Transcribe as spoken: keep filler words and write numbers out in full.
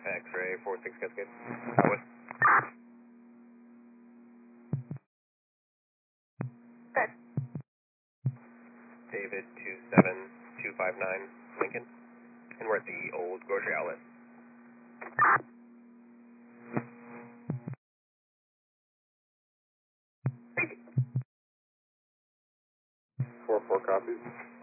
X-ray four six Cascade. West. Good. David two seven two five nine Lincoln. And we're at the old grocery outlet. Four four copies.